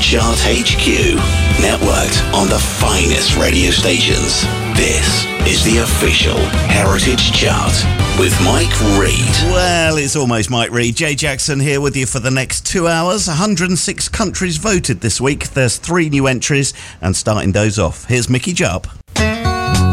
Chart HQ, networked on the finest radio stations. This is the official Heritage Chart with Mike Reid. Well, it's almost Mike Reid. Jay Jackson here with you for the next 2 hours. 106 countries voted this week. There's 3 new entries, and starting those off, here's Mickey Jupp.